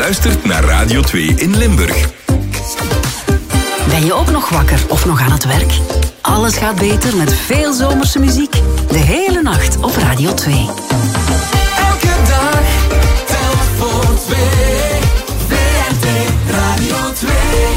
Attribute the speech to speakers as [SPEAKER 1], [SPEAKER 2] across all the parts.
[SPEAKER 1] luistert naar Radio 2 in Limburg.
[SPEAKER 2] Ben je ook nog wakker of nog aan het werk? Alles gaat beter met veel zomerse muziek. De hele nacht op Radio 2.
[SPEAKER 3] Elke dag telt voor 2. VRT Radio 2.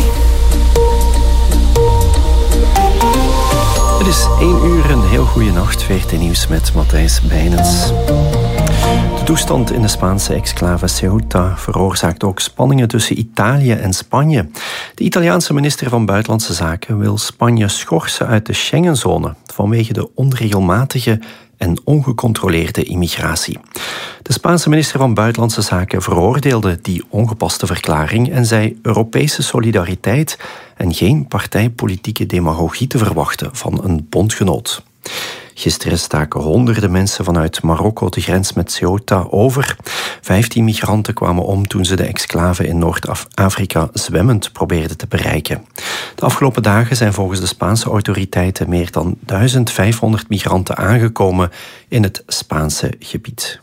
[SPEAKER 4] Het is 1 uur, een heel goede nacht. VRT Nieuws met Matthijs Bijnens. De toestand in de Spaanse exclave Ceuta veroorzaakt ook spanningen tussen Italië en Spanje. De Italiaanse minister van Buitenlandse Zaken wil Spanje schorsen uit de Schengenzone vanwege de onregelmatige en ongecontroleerde immigratie. De Spaanse minister van Buitenlandse Zaken veroordeelde die ongepaste verklaring en zei Europese solidariteit en geen partijpolitieke demagogie te verwachten van een bondgenoot. Gisteren staken honderden mensen vanuit Marokko de grens met Ceuta over. 15 migranten kwamen om toen ze de exclave in Noord-Afrika zwemmend probeerden te bereiken. De afgelopen dagen zijn volgens de Spaanse autoriteiten meer dan 1500 migranten aangekomen in het Spaanse gebied.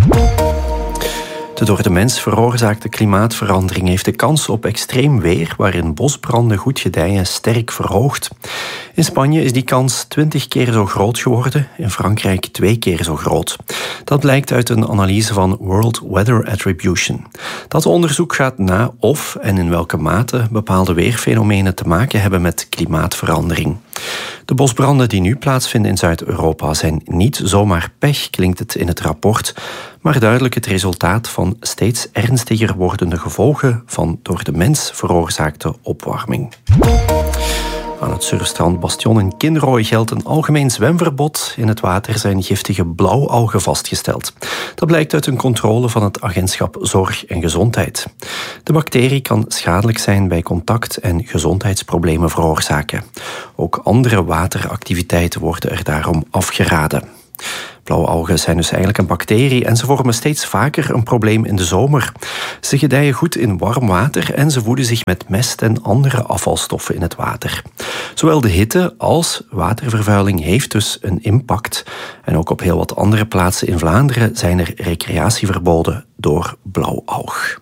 [SPEAKER 4] De door de mens veroorzaakte klimaatverandering heeft de kans op extreem weer, waarin bosbranden goed gedijen, sterk verhoogd. In Spanje is die kans 20 keer zo groot geworden, in Frankrijk 2 keer zo groot. Dat blijkt uit een analyse van World Weather Attribution. Dat onderzoek gaat na of en in welke mate bepaalde weerfenomenen te maken hebben met klimaatverandering. De bosbranden die nu plaatsvinden in Zuid-Europa zijn niet zomaar pech, klinkt het in het rapport, maar duidelijk het resultaat van steeds ernstiger wordende gevolgen van door de mens veroorzaakte opwarming. Aan het surfstrand Bastion in Kinrooi geldt een algemeen zwemverbod. In het water zijn giftige blauwalgen vastgesteld. Dat blijkt uit een controle van het agentschap Zorg en Gezondheid. De bacterie kan schadelijk zijn bij contact en gezondheidsproblemen veroorzaken. Ook andere wateractiviteiten worden er daarom afgeraden. Blauwalgen zijn dus eigenlijk een bacterie en ze vormen steeds vaker een probleem in de zomer. Ze gedijen goed in warm water en ze voeden zich met mest en andere afvalstoffen in het water. Zowel de hitte als watervervuiling heeft dus een impact. En ook op heel wat andere plaatsen in Vlaanderen zijn er recreatieverboden door blauwalg.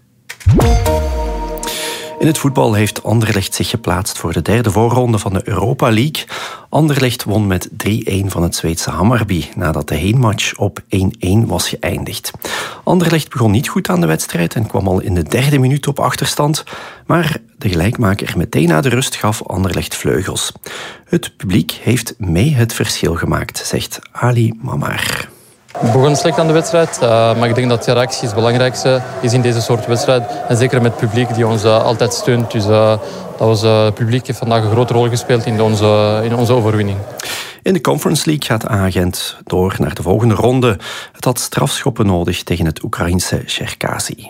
[SPEAKER 4] In het voetbal heeft Anderlecht zich geplaatst voor de 3e voorronde van de Europa League. Anderlecht won met 3-1 van het Zweedse Hammarby, nadat de heenmatch op 1-1 was geëindigd. Anderlecht begon niet goed aan de wedstrijd en kwam al in de 3e minuut op achterstand, maar de gelijkmaker meteen na de rust gaf Anderlecht vleugels. Het publiek heeft mee het verschil gemaakt, zegt Ali Mamar.
[SPEAKER 5] We begonnen slecht aan de wedstrijd, maar ik denk dat de reactie het belangrijkste is in deze soort wedstrijd. En zeker met het publiek die ons altijd steunt. Dus het publiek heeft vandaag een grote rol gespeeld in onze overwinning.
[SPEAKER 4] In de Conference League gaat Agent door naar de volgende ronde. Het had strafschoppen nodig tegen het Oekraïense Cherkasy.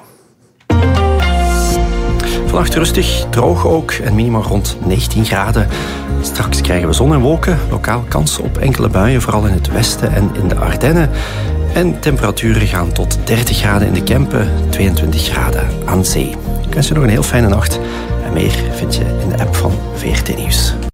[SPEAKER 4] Vannacht rustig, droog ook en minimaal rond 19 graden. Straks krijgen we zon en wolken, lokaal kans op enkele buien, vooral in het westen en in de Ardennen. En temperaturen gaan tot 30 graden in de Kempen, 22 graden aan zee. Ik wens je nog een heel fijne nacht en meer vind je in de app van VRT Nieuws.